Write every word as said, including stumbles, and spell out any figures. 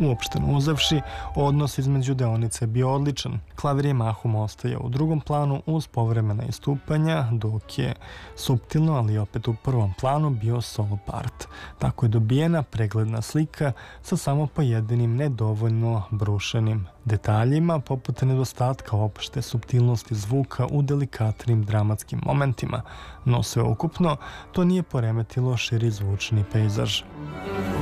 Uopšteno uzevši, odnos između deonica je bio odličan. Klavir je mahom ostajao u drugom planu uz povremena istupanja, dok je suptilno, ali opet u prvom planu bio solo part. Tako je dobijena pregledna slika sa samo pojedinim nedovoljno brušenim detaljima, poput nedostatka opšte suptilnosti zvuka u delikatnim dramatskim momentima, no sve ukupno to nije poremetilo širi zvučni pejzaž.